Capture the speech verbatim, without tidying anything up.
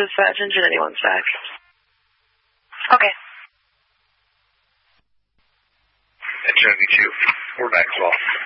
dispatch. Engine anyone sec. Okay. Engine two, four Maxwell.